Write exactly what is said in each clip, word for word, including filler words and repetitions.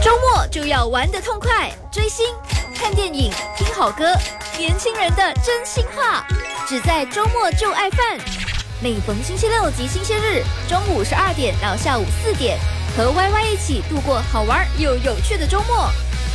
周末就要玩得痛快，追星、看电影、听好歌，年轻人的真心话，只在周末就爱饭。每逢星期六及星期日，中午十二点到下午四点，和 Y Y 一起度过好玩又有趣的周末。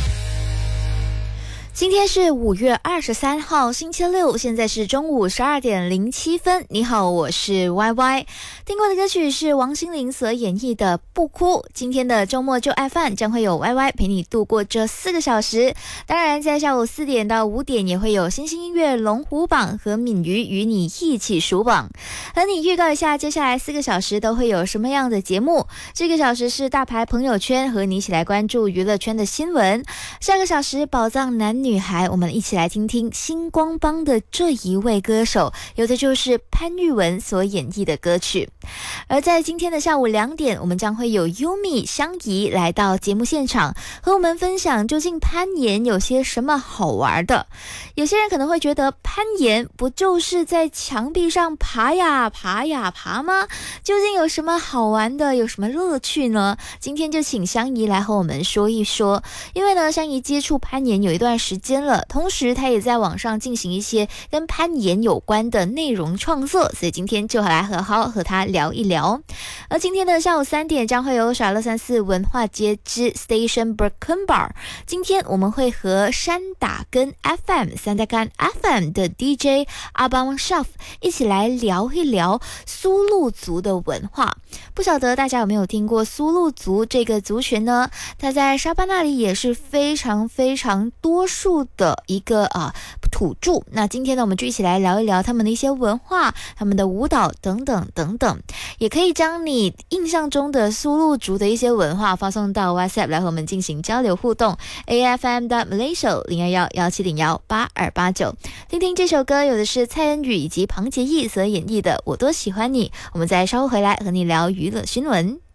今天是五月二十三号，星期六，现在是中午十二点零七分。你好，我是 Y Y。听过的歌曲是王心凌所演绎的《不哭》。今天的周末就爱饭将会有 Y Y 陪你度过这四个小时。当然，在下午四点到五点也会有新兴音乐龙虎榜和敏瑜与你一起数榜。和你预告一下，接下来四个小时都会有什么样的节目。这个小时是大牌朋友圈，和你一起来关注娱乐圈的新闻。下个小时宝藏男女孩，我们一起来听听星光帮的这一位歌手，有的就是潘玉文所演绎的歌曲。而在今天的下午两点，我们将会有 Yumi 香怡来到节目现场，和我们分享究竟攀岩有些什么好玩的。有些人可能会觉得，攀岩不就是在墙壁上爬呀爬呀爬吗？究竟有什么好玩的，有什么乐趣呢？今天就请香怡来和我们说一说。因为呢，香怡接触攀岩有一段时间了，同时她也在网上进行一些跟攀岩有关的内容创作，所以今天就来好好和她聊一聊。而今天的下午三点将会有傻乐三四文化街之 Station Brooklyn Bar， 今天我们会和山打根 F M 三打根 F M 的 D J 阿邦 Shuff 一起来聊一聊苏祿族的文化。不晓得大家有没有听过苏祿族这个族群呢？它在沙巴那里也是非常非常多数的一个啊土著。那今天呢，我们就一起来聊一聊他们的一些文化、他们的舞蹈等等等等，也可以将你印象中的苏祿族的一些文化发送到 WhatsApp 来和我们进行交流互动。A F M 的 Malaysia 零二一一七零一八二八九，听听这首歌，有的是蔡恩宇以及庞杰义所演绎的《我多喜欢你》。我们再稍后回来和你聊娱乐新闻。